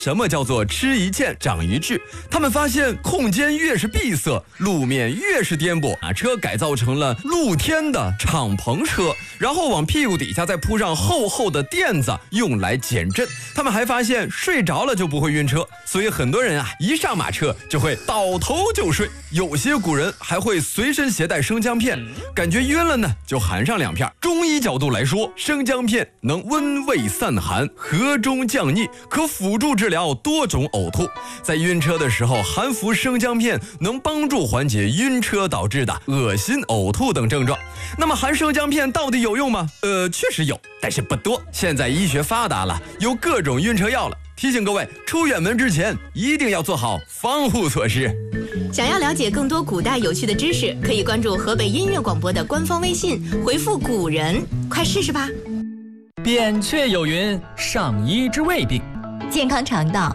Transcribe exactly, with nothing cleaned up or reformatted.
什么叫做吃一堑长一智？他们发现空间越是闭塞，路面越是颠簸，把车改造成了露天的敞篷车，然后往屁股底下再铺上厚厚的垫子，用来减震。他们还发现睡着了就不会晕车，所以很多人啊一上马车就会倒头就睡。有些古人还会随身携带生姜片，感觉晕了呢就含上两片。中医角度来说，生姜片能温胃散寒，和中降逆，可辅助治疗多种呕吐。在晕车的时候含服生姜片，能帮助缓解晕车导致的恶心、呕吐等症状。那么含生姜片到底有用吗？呃，确实有，但是不多。现在医学发达了，有各种晕车药了。提醒各位，出远门之前一定要做好防护措施。 想要了解更多古代有趣的知识，可以关注河北音乐广播的官方微信，回复古人，快试试吧。 扁鹊有云：上医之未病。 健康肠道